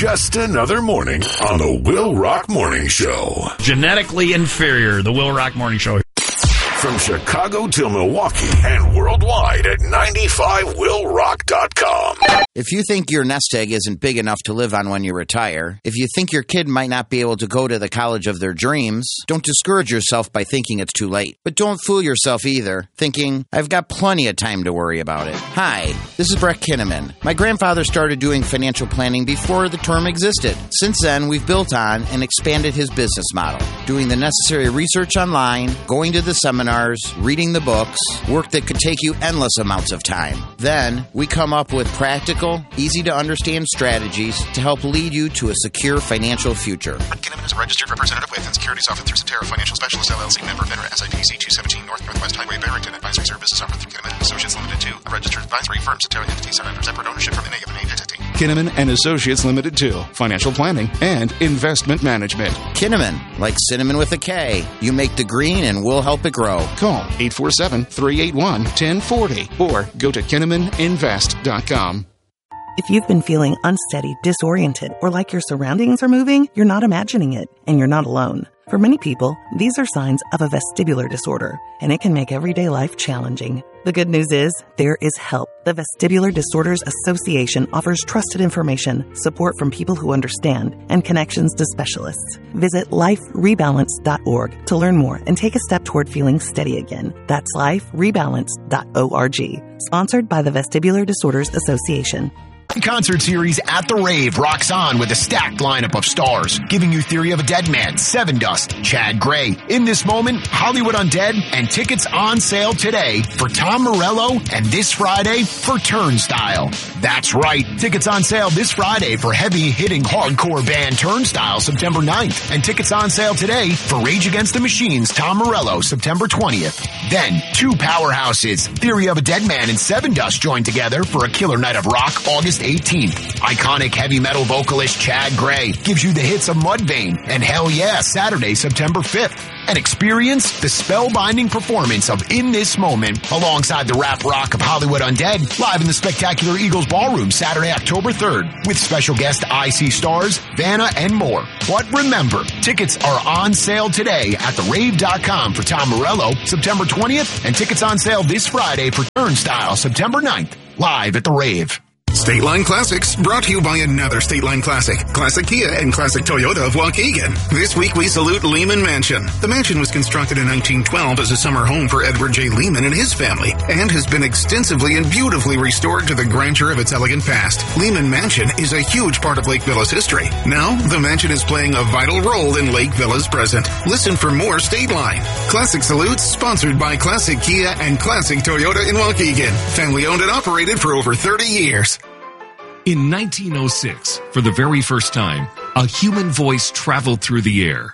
Just another morning on the Will Rock Morning Show. Genetically inferior, the Will Rock Morning Show. From Chicago to Milwaukee and worldwide at 95willrock.com. If you think your nest egg isn't big enough to live on when you retire, if you think your kid might not be able to go to the college of their dreams, don't discourage yourself by thinking it's too late. But don't fool yourself either, thinking, I've got plenty of time to worry about it. Hi, this is Brett Kinnaman. My grandfather started doing financial planning before the term existed. Since then, we've built on and expanded his business model, doing the necessary research online, going to the seminars, reading the books, work that could take you endless amounts of time. Then, we come up with practical, easy-to-understand strategies to help lead you to a secure financial future. Kinnaman is a registered representative with and securities offered through Cetera Financial Specialists, LLC, member FINRA, SIPC 217 Northwest Highway, Barrington. Advisory services offered through Kinnaman Associates Limited 2, a registered advisory firm, Cetera entity, separate ownership from NA of an entity. Kinnaman and Associates Limited 2, financial planning and investment management. Kinnaman, like cinnamon with a K. You make the green and we'll help it grow. Call 847-381-1040 or go to KinnamanInvest.com. If you've been feeling unsteady, disoriented, or like your surroundings are moving, you're not imagining it, and you're not alone. For many people, these are signs of a vestibular disorder, and it can make everyday life challenging. The good news is, there is help. The Vestibular Disorders Association offers trusted information, support from people who understand, and connections to specialists. Visit liferebalance.org to learn more and take a step toward feeling steady again. That's liferebalance.org. Sponsored by the Vestibular Disorders Association. Concert series At the Rave rocks on with a stacked lineup of stars, giving you Theory of a Dead Man, Sevendust, Chad Gray, In This Moment, Hollywood Undead, and tickets on sale today for Tom Morello and this Friday for Turnstile. That's right, tickets on sale this Friday for heavy-hitting hardcore band Turnstile September 9th, and tickets on sale today for Rage Against the Machine's Tom Morello September 20th. Then, two powerhouses, Theory of a Dead Man and Sevendust join together for a killer night of rock August 18th. Iconic heavy metal vocalist Chad Gray gives you the hits of Mudvayne and Hell Yeah Saturday, September 5th. And experience the spellbinding performance of In This Moment alongside the rap rock of Hollywood Undead live in the Spectacular Eagles Ballroom Saturday, October 3rd with special guest IC Stars, Vanna, and more. But remember, tickets are on sale today at therave.com for Tom Morello September 20th and tickets on sale this Friday for Turnstile September 9th live at the Rave. State Line Classics, brought to you by another State Line Classic, Classic Kia and Classic Toyota of Waukegan. This week we salute Lehman Mansion. The mansion was constructed in 1912 as a summer home for Edward J. Lehman and his family, and has been extensively and beautifully restored to the grandeur of its elegant past. Lehman Mansion is a huge part of Lake Villa's history. Now, the mansion is playing a vital role in Lake Villa's present. Listen for more State Line. Classic Salutes, sponsored by Classic Kia and Classic Toyota in Waukegan. Family owned and operated for over 30 years. In 1906, for the very first time, a human voice traveled through the air.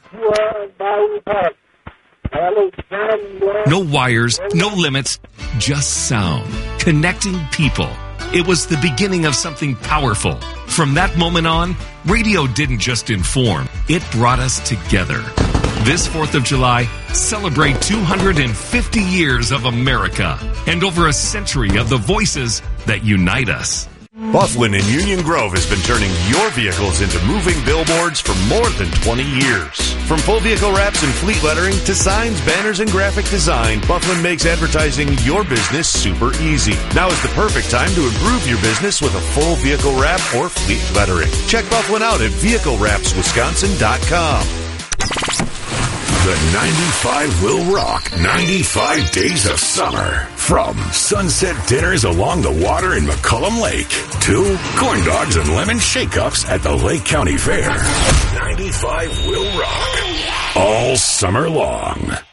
No wires, no limits, just sound, connecting people. It was the beginning of something powerful. From that moment on, radio didn't just inform, it brought us together. This 4th of July, celebrate 250 years of America and over a century of the voices that unite us. Bufflin in Union Grove has been turning your vehicles into moving billboards for more than 20 years. From full vehicle wraps and fleet lettering to signs, banners, and graphic design, Bufflin makes advertising your business super easy. Now is the perfect time to improve your business with a full vehicle wrap or fleet lettering. Check Bufflin out at vehiclewrapswisconsin.com. The 95 will rock 95 days of summer. From sunset dinners along the water in McCullum Lake to corn dogs and lemon shake-ups at the Lake County Fair. 95 will rock all summer long.